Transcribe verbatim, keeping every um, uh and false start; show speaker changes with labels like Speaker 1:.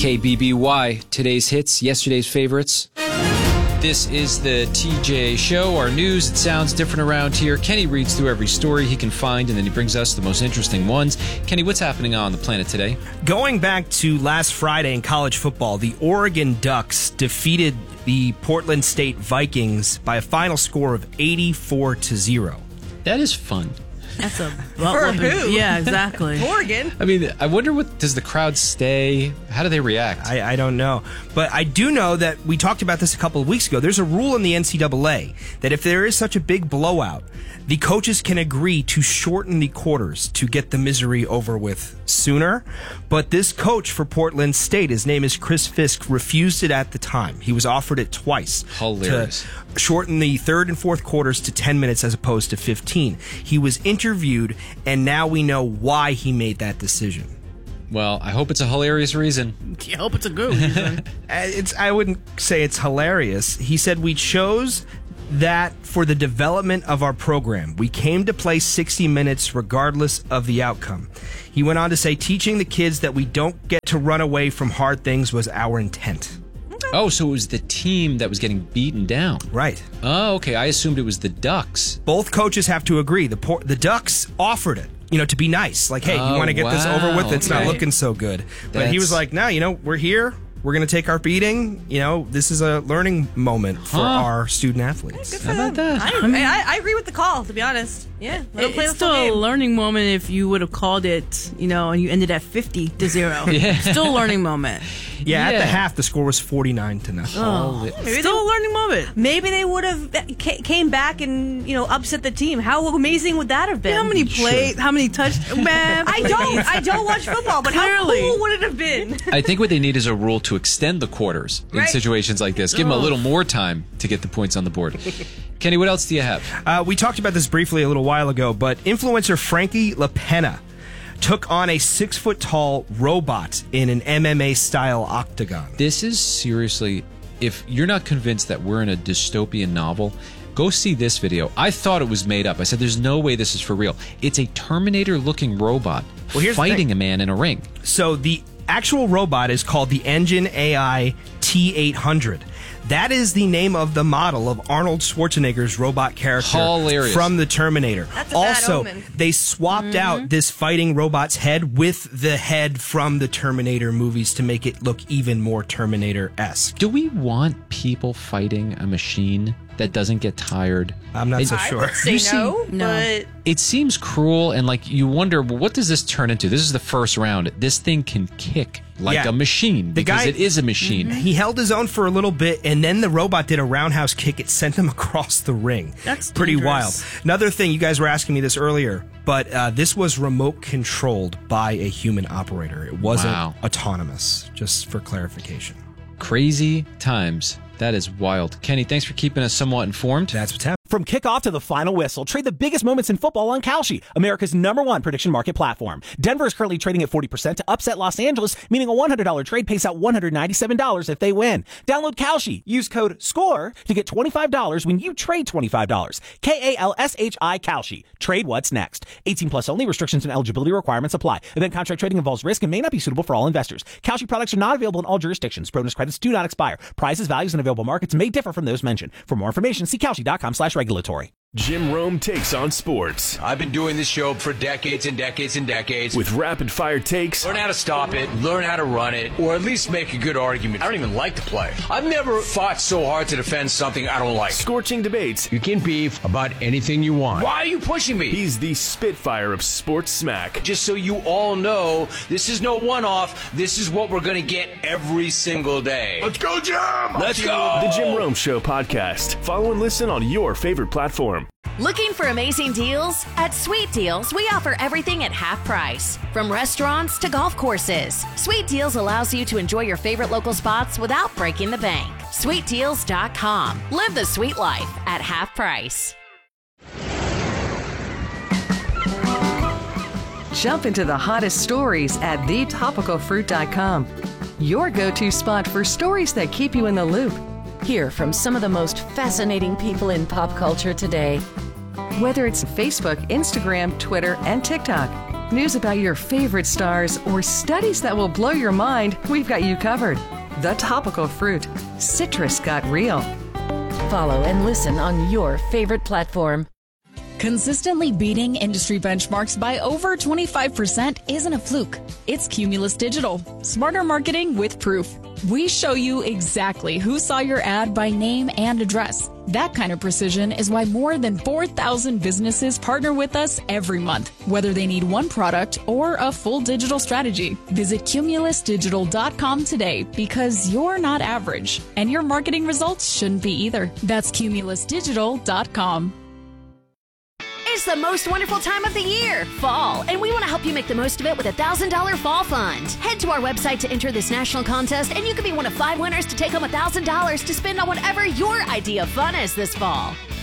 Speaker 1: K B B Y, today's hits, yesterday's favorites. This is the T J Show, our news. It sounds different around here. Kenny reads through every story he can find, and then he brings us the most interesting ones. Kenny, what's happening on the planet today?
Speaker 2: Going back to last Friday in college football, the Oregon Ducks defeated the Portland State Vikings by a final score of eighty-four to zero.
Speaker 1: That is fun.
Speaker 3: That's a
Speaker 4: For who?
Speaker 3: Yeah, exactly.
Speaker 4: Oregon.
Speaker 1: I mean, I wonder what, does the crowd stay? How do they react?
Speaker 2: I, I don't know. But I do know that we talked about this a couple of weeks ago. There's a rule in the N C double A that if there is such a big blowout, the coaches can agree to shorten the quarters to get the misery over with sooner. But this coach for Portland State, his name is Chris Fisk, refused it at the time. He was offered it twice.
Speaker 1: Hilarious.
Speaker 2: To shorten the third and fourth quarters to ten minutes as opposed to fifteen. He was interviewed, and now we know why he made that decision.
Speaker 1: Well, I hope it's a hilarious reason.
Speaker 3: I hope it's a good reason.
Speaker 2: It's, I wouldn't say it's hilarious. He said, we chose that for the development of our program. We came to play sixty minutes regardless of the outcome. He went on to say, teaching the kids that we don't get to run away from hard things was our intent.
Speaker 1: Oh, so it was the team that was getting beaten down.
Speaker 2: Right.
Speaker 1: Oh, okay. I assumed it was the Ducks.
Speaker 2: Both coaches have to agree. The por- the Ducks offered it, you know, to be nice. Like, hey,
Speaker 1: Oh,
Speaker 2: you want to get this
Speaker 1: wow.
Speaker 2: over with? It's
Speaker 1: Okay.
Speaker 2: not looking so good. But he
Speaker 1: That's-
Speaker 2: was like, no, you know, we're here. We're going to take our beating. You know, this is a learning moment for
Speaker 1: Huh.
Speaker 2: our student athletes.
Speaker 4: Good for
Speaker 1: How about
Speaker 4: them.
Speaker 1: that?
Speaker 4: I, I, I agree with the call, to be honest. Yeah, let them play
Speaker 3: It's
Speaker 4: the
Speaker 3: still
Speaker 4: full
Speaker 3: a
Speaker 4: game.
Speaker 3: learning moment if you would have called it, you know, and you ended at fifty to zero.
Speaker 1: Yeah.
Speaker 3: Still a learning moment.
Speaker 2: Yeah, at
Speaker 1: Yeah.
Speaker 2: the half, the score was forty-nine to nothing.
Speaker 1: Holy-
Speaker 4: Maybe
Speaker 3: Still
Speaker 4: they-
Speaker 3: a learning moment.
Speaker 4: Maybe they would have ca- came back and, you know, upset the team. How amazing would that have been?
Speaker 3: How many plays? How many touch? Man,
Speaker 4: I don't. I don't watch football, but
Speaker 3: Clearly.
Speaker 4: how cool would it have been?
Speaker 1: I think what they need is a rule to extend the quarters in
Speaker 4: Right.
Speaker 1: situations like this. Give them a little more time to get the points on the board. Kenny, what else do you have?
Speaker 2: Uh, we talked about this briefly a little while ago, but influencer Frankie LaPena took on a six-foot-tall robot in an M M A-style octagon.
Speaker 1: This is seriously, if you're not convinced that we're in a dystopian novel, go see this video. I thought it was made up. I said, there's no way this is for real. It's a Terminator-looking robot
Speaker 2: Well, here's the
Speaker 1: fighting
Speaker 2: thing.
Speaker 1: a man in a ring.
Speaker 2: So the actual robot is called the Engine A I T eight hundred. That is the name of the model of Arnold Schwarzenegger's robot character
Speaker 1: Hilarious.
Speaker 2: from the Terminator.
Speaker 4: That's a bad
Speaker 2: also,
Speaker 4: omen.
Speaker 2: they swapped out this fighting robot's head with the head from the Terminator movies to make it look even more Terminator-esque.
Speaker 1: Do we want people fighting a machine that doesn't get tired?
Speaker 2: I'm not
Speaker 1: It-
Speaker 2: so
Speaker 4: I
Speaker 2: sure.
Speaker 4: would say
Speaker 1: You see-
Speaker 4: no,
Speaker 3: No.
Speaker 4: but
Speaker 1: It seems cruel, and like you wonder, well, what does this turn into? This is the first round. This thing can kick like
Speaker 2: Yeah.
Speaker 1: a machine
Speaker 2: The
Speaker 1: because
Speaker 2: guy-
Speaker 1: it is a machine.
Speaker 2: He held his own for a little bit, and then the robot did a roundhouse kick. It sent him across the ring.
Speaker 3: That's
Speaker 2: pretty
Speaker 3: dangerous.
Speaker 2: wild. Another thing, you guys were asking me this earlier, but uh, this was remote controlled by a human operator. It wasn't
Speaker 1: Wow.
Speaker 2: autonomous, just for clarification.
Speaker 1: Crazy times. That is wild. Kenny, thanks for keeping us somewhat informed.
Speaker 2: That's what's happening.
Speaker 5: From kickoff to the final whistle, trade the biggest moments in football on Kalshi, America's number one prediction market platform. Denver is currently trading at forty percent to upset Los Angeles, meaning a one hundred dollars trade pays out one hundred ninety-seven dollars if they win. Download Kalshi. Use code SCORE to get twenty-five dollars when you trade twenty-five dollars. K A L S H I Kalshi. Trade what's next. eighteen plus only. Restrictions and eligibility requirements apply. Event contract trading involves risk and may not be suitable for all investors. Kalshi products are not available in all jurisdictions. Bonus credits do not expire. Prizes, values, and available markets may differ from those mentioned. For more information, see Kalshi.com slash regulatory.
Speaker 6: Jim Rome takes on sports
Speaker 7: I've been doing this show for decades and decades and decades.
Speaker 6: with rapid-fire takes,
Speaker 7: Learn how to stop it, learn how to run it, or at least make a good argument. I don't even like to play. I've never fought so hard to defend something I don't like.
Speaker 6: scorching debates.
Speaker 7: You can beef about anything you want. Why are you pushing me?
Speaker 6: He's the Spitfire of sports smack.
Speaker 7: Just so you all know, this is no one-off. This is what we're going to get every single day. Let's go, Jim! Let's go!
Speaker 6: The Jim Rome Show podcast. Follow and listen on your favorite platform.
Speaker 8: Looking for amazing deals? At Sweet Deals, we offer everything at half price. From restaurants to golf courses, Sweet Deals allows you to enjoy your favorite local spots without breaking the bank. sweet deals dot com. Live the sweet life at half price.
Speaker 9: Jump into the hottest stories at the topical fruit dot com. Your go-to spot for stories that keep you in the loop.
Speaker 8: Hear from some of the most fascinating people in pop culture today.
Speaker 9: Whether it's Facebook, Instagram, Twitter, and TikTok, news about your favorite stars, or studies that will blow your mind, we've got you covered. The Topical Fruit. Citrus got real.
Speaker 8: Follow and listen on your favorite platform.
Speaker 10: Consistently beating industry benchmarks by over twenty-five percent isn't a fluke. It's Cumulus Digital. Smarter marketing with proof. We show you exactly who saw your ad by name and address. That kind of precision is why more than four thousand businesses partner with us every month, whether they need one product or a full digital strategy. Visit cumulus digital dot com today, because you're not average, and your marketing results shouldn't be either. That's cumulus digital dot com.
Speaker 8: It's the most wonderful time of the year, fall, and we want to help you make the most of it with a one thousand dollars Fall Fund. Head to our website to enter this national contest, and you could be one of five winners to take home one thousand dollars to spend on whatever your idea of fun is this fall.